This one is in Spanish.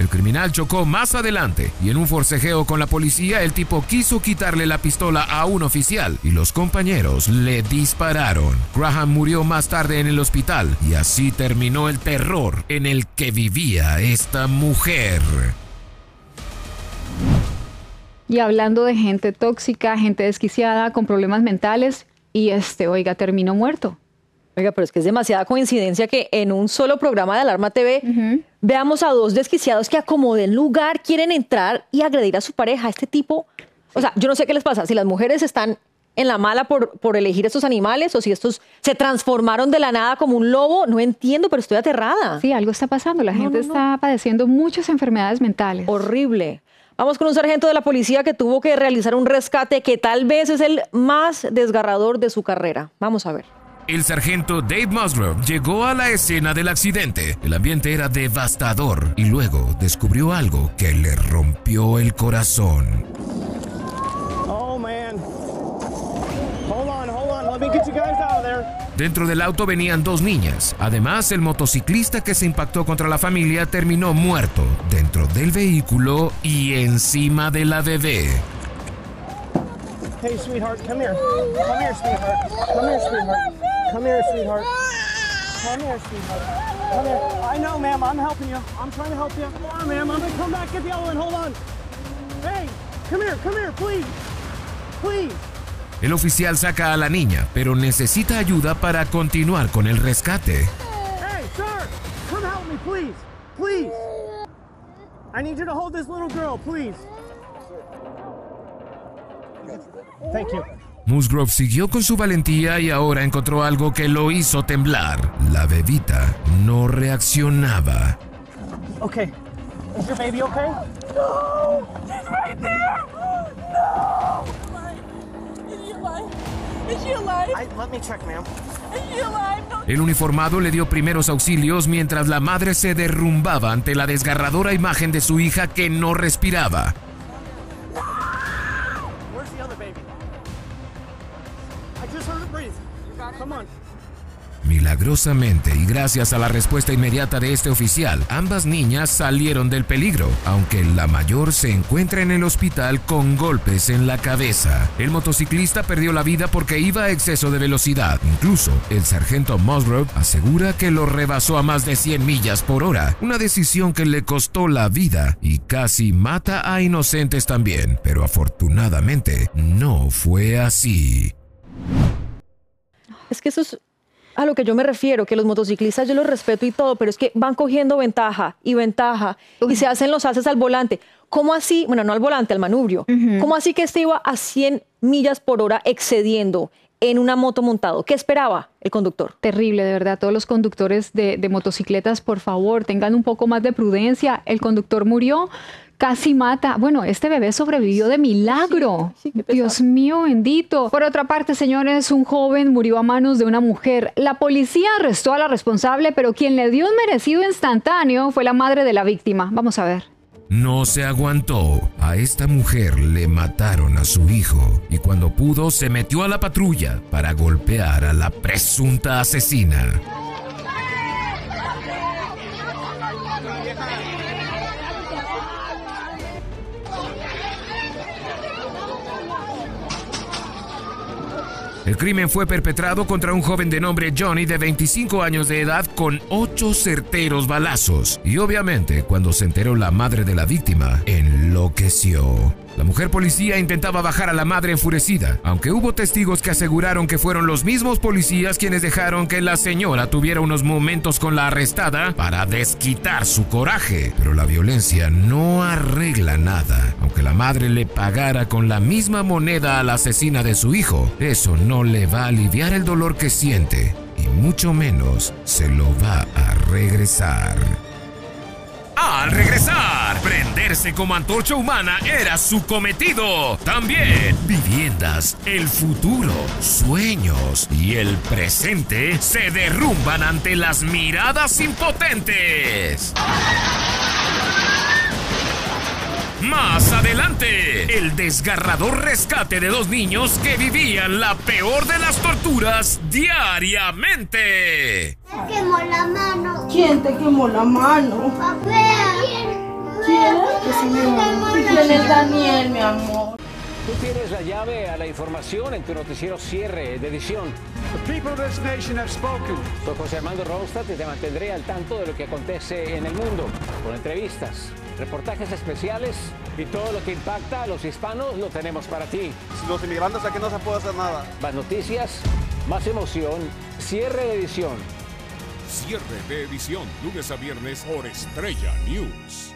El criminal chocó más adelante y en un forcejeo con la policía el tipo quiso quitarle la pistola a un oficial y los compañeros le dispararon. Graham murió más tarde en el hospital y así terminó el terror en el que vivía esta mujer. Y hablando de gente tóxica, gente desquiciada, con problemas mentales, y oiga, terminó muerto. Oiga, pero es que es demasiada coincidencia que en un solo programa de Alarma TV veamos a dos desquiciados que a como den lugar quieren entrar y agredir a su pareja. Este tipo, o sea, yo no sé qué les pasa, si las mujeres están en la mala por elegir estos animales o si estos se transformaron de la nada como un lobo, no entiendo, pero estoy aterrada. Sí, algo está pasando, la gente está padeciendo muchas enfermedades mentales. Horrible. Vamos con un sargento de la policía que tuvo que realizar un rescate que tal vez es el más desgarrador de su carrera. Vamos a ver. El sargento Dave Musgrove llegó a la escena del accidente. El ambiente era devastador y luego descubrió algo que le rompió el corazón. Oh, man. Hold on. Let me get you guys out of there. Dentro del auto venían dos niñas. Además, el motociclista que se impactó contra la familia terminó muerto dentro del vehículo y encima de la bebé. Hey, sweetheart, come here. Come here, sweetheart. Come here, sweetheart. Come here, sweetheart. Come here, sweetheart. Come here. I know, ma'am. I'm helping you. I'm trying to help you. Come on, ma'am. I'm going to come back, get the other one. Hold on. Hey, come here, please. Please. El oficial saca a la niña, pero necesita ayuda para continuar con el rescate. Hey, sir. Come help me, please. Please. I need you to hold this little girl, please. Thank you. Musgrove siguió con su valentía y ahora encontró algo que lo hizo temblar. La bebita no reaccionaba. Okay. Is your baby okay? No! She's right there! No! Is she alive? Is she alive? Let me check, ma'am. Is she alive? No. El uniformado le dio primeros auxilios mientras la madre se derrumbaba ante la desgarradora imagen de su hija que no respiraba. Where's the other baby? I just heard her breathe. Come on. Milagrosamente y gracias a la respuesta inmediata de este oficial, ambas niñas salieron del peligro, aunque la mayor se encuentra en el hospital con golpes en la cabeza. El motociclista perdió la vida porque iba a exceso de velocidad. Incluso, el sargento Musgrove asegura que lo rebasó a más de 100 millas por hora, una decisión que le costó la vida y casi mata a inocentes también. Pero afortunadamente, no fue así. Es que eso es a lo que yo me refiero, que los motociclistas yo los respeto y todo, pero es que van cogiendo ventaja y se hacen los haces al volante. ¿Cómo así? Bueno, no al volante, al manubrio. ¿Cómo así que este iba a 100 millas por hora excediendo en una moto montado? ¿Qué esperaba el conductor? Terrible, de verdad. Todos los conductores de motocicletas, por favor, tengan un poco más de prudencia. El conductor murió. Casi mata. Bueno, este bebé sobrevivió de milagro. Sí, Dios mío bendito. Por otra parte, señores, un joven murió a manos de una mujer. La policía arrestó a la responsable, pero quien le dio un merecido instantáneo fue la madre de la víctima. Vamos a ver. No se aguantó. A esta mujer le mataron a su hijo y cuando pudo se metió a la patrulla para golpear a la presunta asesina. El crimen fue perpetrado contra un joven de nombre Johnny de 25 años de edad con 8 certeros balazos. Y obviamente, cuando se enteró la madre de la víctima, enloqueció. La mujer policía intentaba bajar a la madre enfurecida, aunque hubo testigos que aseguraron que fueron los mismos policías quienes dejaron que la señora tuviera unos momentos con la arrestada para desquitar su coraje. Pero la violencia no arregla nada. Aunque la madre le pagara con la misma moneda a la asesina de su hijo, eso no le va a aliviar el dolor que siente, y mucho menos se lo va a regresar. Al regresar, prenderse como antorcha humana era su cometido. También viviendas, el futuro, sueños y el presente se derrumban ante las miradas impotentes. Más adelante, el desgarrador rescate de 2 niños que vivían la peor de las torturas diariamente. Me quemó la mano. ¿Quién te quemó la mano? Papá. ¿Quién es Daniel, mi amor? Tú tienes la llave a la información en tu noticiero Cierre de Edición. The people of this nation have spoken. Soy José Armando Ronstadt y te mantendré al tanto de lo que acontece en el mundo, con entrevistas, reportajes especiales y todo lo que impacta a los hispanos lo tenemos para ti. Los inmigrantes aquí no se puede hacer nada. Más noticias, más emoción, Cierre de Edición. Cierre de Edición, lunes a viernes por Estrella News.